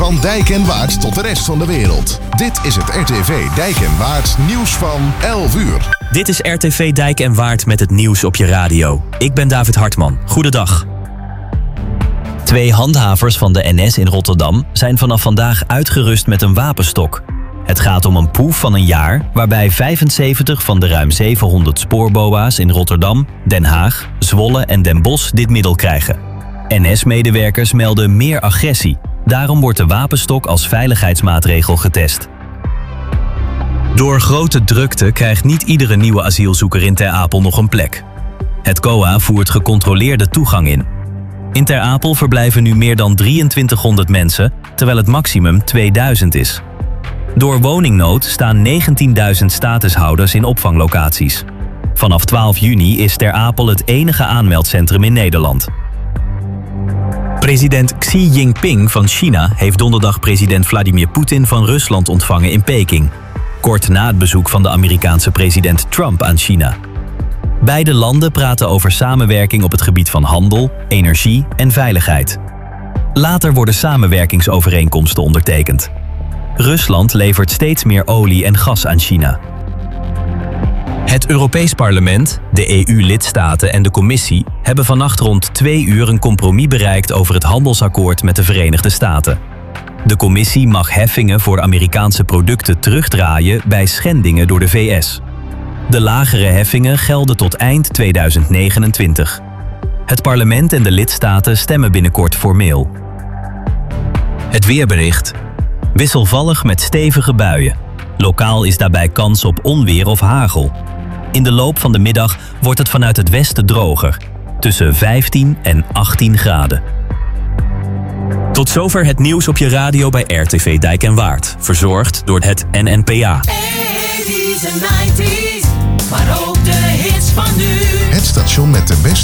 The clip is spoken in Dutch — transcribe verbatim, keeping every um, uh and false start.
Van Dijk en Waard tot de rest van de wereld. Dit is het R T V Dijk en Waard nieuws van elf uur. Dit is R T V Dijk en Waard met het nieuws op je radio. Ik ben David Hartman. Goedendag. Twee handhavers van de N S in Rotterdam zijn vanaf vandaag uitgerust met een wapenstok. Het gaat om een proef van een jaar waarbij vijfenzeventig van de ruim zevenhonderd spoorboa's in Rotterdam, Den Haag, Zwolle en Den Bosch dit middel krijgen. N S-medewerkers melden meer agressie. Daarom wordt de wapenstok als veiligheidsmaatregel getest. Door grote drukte krijgt niet iedere nieuwe asielzoeker in Ter Apel nog een plek. Het C O A voert gecontroleerde toegang in. In Ter Apel verblijven nu meer dan drieëntwintighonderd mensen, terwijl het maximum tweeduizend is. Door woningnood staan negentienduizend statushouders in opvanglocaties. Vanaf twaalf juni is Ter Apel het enige aanmeldcentrum in Nederland. President Xi Jinping van China heeft donderdag president Vladimir Poetin van Rusland ontvangen in Peking. Kort na het bezoek van de Amerikaanse president Trump aan China. Beide landen praten over samenwerking op het gebied van handel, energie en veiligheid. Later worden samenwerkingsovereenkomsten ondertekend. Rusland levert steeds meer olie en gas aan China. Het Europees Parlement, de E U-lidstaten en de Commissie hebben vannacht rond twee uur een compromis bereikt over het handelsakkoord met de Verenigde Staten. De Commissie mag heffingen voor Amerikaanse producten terugdraaien bij schendingen door de V S. De lagere heffingen gelden tot eind tweeduizend negenentwintig. Het parlement en de lidstaten stemmen binnenkort formeel. Het weerbericht. Wisselvallig met stevige buien. Lokaal is daarbij kans op onweer of hagel. In de loop van de middag wordt het vanuit het westen droger. Tussen vijftien en achttien graden. Tot zover het nieuws op je radio bij R T V Dijk en Waard. Verzorgd door het N N P A. eighties en nineties, maar ook de hits van nu. Het station met de beste